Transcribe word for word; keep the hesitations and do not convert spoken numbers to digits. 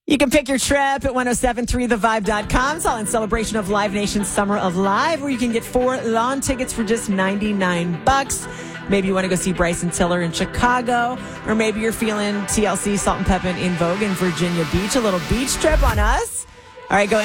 You can pick your trip at ten seventy-three the vibe dot com. It's all in celebration of Live Nation's Summer of Live, where you can get four lawn tickets for just ninety-nine bucks. Maybe you want to go see Bryson Tiller in Chicago, or maybe you're feeling T L C, Salt and Pepper in Vogue in Virginia Beach. A little beach trip on us. All right, go